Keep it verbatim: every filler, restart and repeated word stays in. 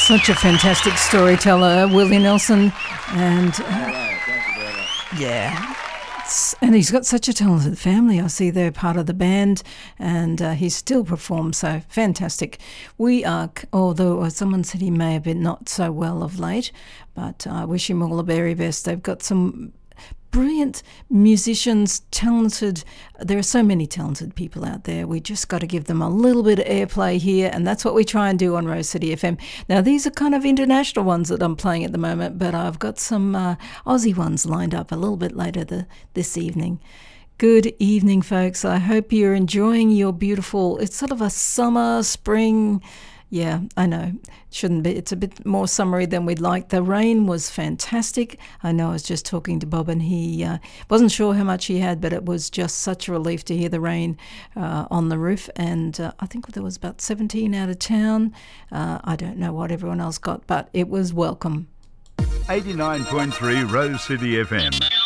Such a fantastic storyteller, Willie Nelson, and uh, yeah, and he's got such a talented family. I see they're part of the band, and uh, he still performs, so fantastic. We are, although someone said he may have been not so well of late, but I wish him all the very best. They've got some brilliant musicians, talented. There are so many talented people out there. We just got to give them a little bit of airplay here, and that's what we try and do on Rose City F M. Now, these are kind of international ones that I'm playing at the moment, but I've got some uh, Aussie ones lined up a little bit later the, this evening. Good evening, folks. I hope you're enjoying your beautiful, it's sort of a summer, spring. Yeah, I know. Shouldn't be. It's a bit more summery than we'd like. The rain was fantastic. I know I was just talking to Bob and he uh, wasn't sure how much he had, but it was just such a relief to hear the rain uh, on the roof. And uh, I think there was about seventeen out of town. Uh, I don't know what everyone else got, but it was welcome. eighty-nine point three Rose City F M.